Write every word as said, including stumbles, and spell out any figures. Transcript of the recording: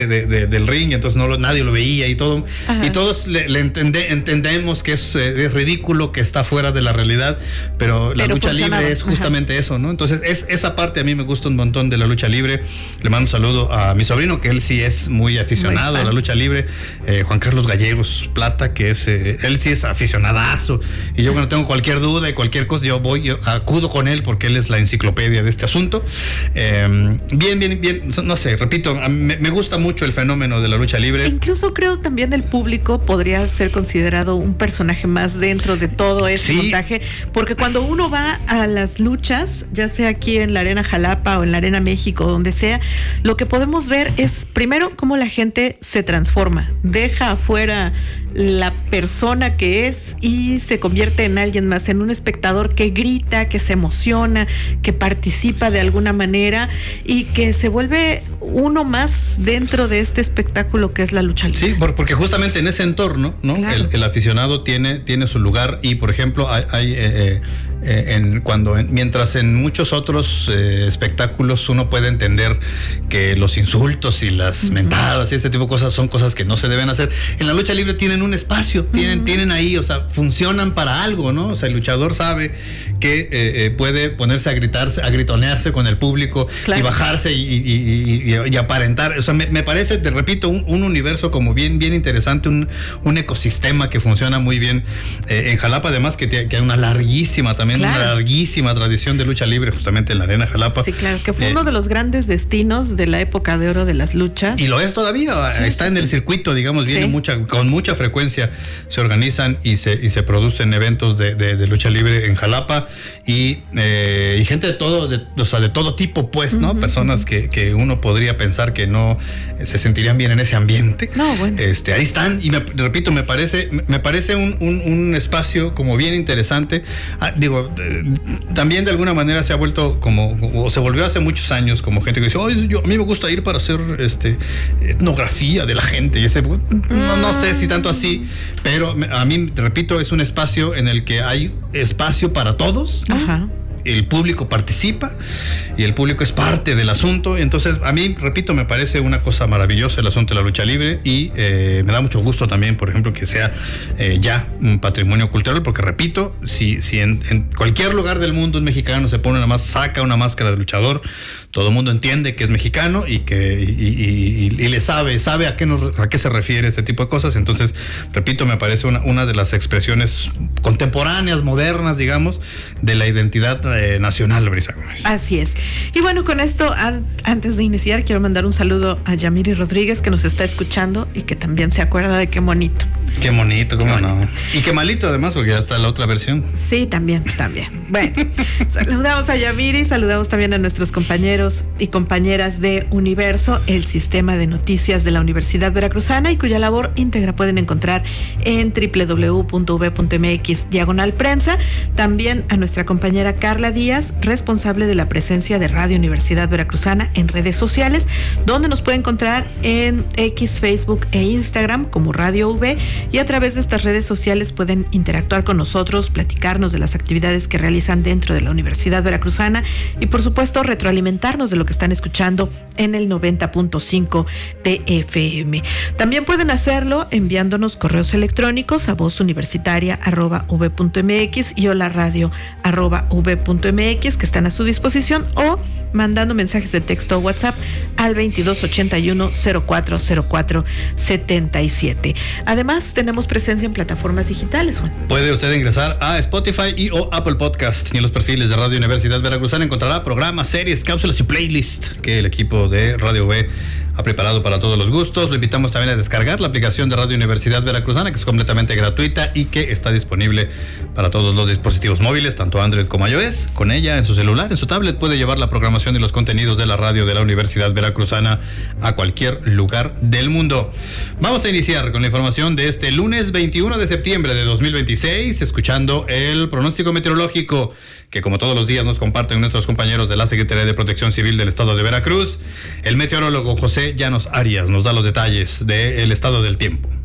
De, de, del ring, entonces no lo, nadie lo veía y todo. Ajá. Y todos le, le entende, entendemos que es, es ridículo, que está fuera de la realidad, pero la pero lucha libre es justamente Ajá. eso, ¿no? Entonces es, esa parte a mí me gusta un montón de la lucha libre. Le mando un saludo a mi sobrino, que él sí es muy aficionado muy a la lucha libre, eh, Juan Carlos Gallegos Plata, que es eh, él sí es aficionadazo, y yo cuando tengo cualquier duda y cualquier cosa, yo voy, yo acudo con él porque él es la enciclopedia de este asunto. Eh, bien, bien, bien, no sé, repito, me, me gusta mucho mucho el fenómeno de la lucha libre. Incluso creo también el público podría ser considerado un personaje más dentro de todo ese sí. montaje, porque cuando uno va a las luchas, ya sea aquí en la Arena Jalapa o en la Arena México, donde sea, lo que podemos ver es primero cómo la gente se transforma, deja afuera la persona que es y se convierte en alguien más, en un espectador que grita, que se emociona, que participa de alguna manera y que se vuelve uno más dentro de este espectáculo que es la lucha libre. Sí, porque justamente en ese entorno, ¿no? Claro. El, el aficionado tiene, tiene su lugar y, por ejemplo, hay, hay eh, eh, en, cuando en, mientras en muchos otros eh, espectáculos uno puede entender que los insultos y las uh-huh. mentadas y este tipo de cosas son cosas que no se deben hacer, en la lucha libre tienen un espacio, tienen, uh-huh. tienen ahí, o sea, funcionan para algo, ¿no? O sea, el luchador sabe que eh, eh, puede ponerse a gritarse, a gritonearse con el público claro. y bajarse y, y, y, y, y aparentar, o sea, me, me parece, te repito, un, un universo como bien, bien interesante, un, un ecosistema que funciona muy bien. Eh, en Jalapa, además, que, te, que hay una larguísima, también claro. una larguísima tradición de lucha libre, justamente en la Arena Jalapa. Sí, claro, que fue eh, uno de los grandes destinos de la época de oro de las luchas. Y lo es todavía, sí, está sí, en sí. el circuito, digamos, viene sí. mucha, con mucha frecuencia se organizan y se, y se producen eventos de, de, de lucha libre en Jalapa y, eh, y gente de todo, de, o sea, de todo tipo, pues, ¿no? Uh-huh, Personas uh-huh. que, que uno podría pensar que no se sentirían bien en ese ambiente. No, bueno. Este, ahí están, y me, repito, me parece, me parece un, un, un espacio como bien interesante. Ah, digo, eh, también de alguna manera se ha vuelto como, o se volvió hace muchos años como gente que dice, oh, yo, a mí me gusta ir para hacer este etnografía de la gente, y ese, no, no sé si tanto así, pero a mí, repito, es un espacio en el que hay espacio para todos, ¿no? Ajá. El público participa y el público es parte del asunto. Entonces, a mí, repito, me parece una cosa maravillosa el asunto de la lucha libre y eh, me da mucho gusto también, por ejemplo, que sea eh, ya un patrimonio cultural, porque repito, si, si en, en cualquier lugar del mundo un mexicano se pone una más, saca una máscara de luchador, todo el mundo entiende que es mexicano y que y, y, y, y le sabe, sabe a qué nos, a qué se refiere este tipo de cosas. Entonces, repito, me parece una, una de las expresiones contemporáneas, modernas, digamos, de la identidad eh, nacional, Brisa Gómez. Así es. Y bueno, con esto, a, antes de iniciar, quiero mandar un saludo a Yamiri Rodríguez, que nos está escuchando y que también se acuerda de qué bonito. Qué bonito, cómo qué bonito. No. Y qué malito, además, porque ya está la otra versión. Sí, también, también. Bueno, saludamos a Yamiri, saludamos también a nuestros compañeros y compañeras de Universo, el sistema de noticias de la Universidad Veracruzana, y cuya labor íntegra pueden encontrar en doble u doble u doble u punto u v punto m x diagonal prensa. También a nuestra compañera Carla Díaz, responsable de la presencia de Radio Universidad Veracruzana en redes sociales, donde nos puede encontrar en X, Facebook e Instagram como Radio V, y a través de estas redes sociales pueden interactuar con nosotros, platicarnos de las actividades que realizan dentro de la Universidad Veracruzana y, por supuesto, retroalimentarnos de lo que están escuchando en el noventa punto cinco de F M. También pueden hacerlo enviándonos correos electrónicos a vozuniversitaria arroba v punto m x y hola radio arroba v punto m x, que están a su disposición, o mandando mensajes de texto o WhatsApp al veintidós ochenta y uno cero cuatro cero cuatro setenta y siete. Además, tenemos presencia en plataformas digitales, Juan. Puede usted ingresar a Spotify y o Apple Podcast, y en los perfiles de Radio Universidad Veracruzana encontrará programas, series, cápsulas y playlist que el equipo de Radio V ha preparado para todos los gustos. Lo invitamos también a descargar la aplicación de Radio Universidad Veracruzana, que es completamente gratuita y que está disponible para todos los dispositivos móviles, tanto Android como iOS. Con ella, en su celular, en su tablet, puede llevar la programación y los contenidos de la radio de la Universidad Veracruzana a cualquier lugar del mundo. Vamos a iniciar con la información de este lunes veintiuno de septiembre de dos mil veintiséis, escuchando el pronóstico meteorológico que, como todos los días, nos comparten nuestros compañeros de la Secretaría de Protección Civil del Estado de Veracruz. El meteorólogo José Llanos Arias nos da los detalles del estado del tiempo.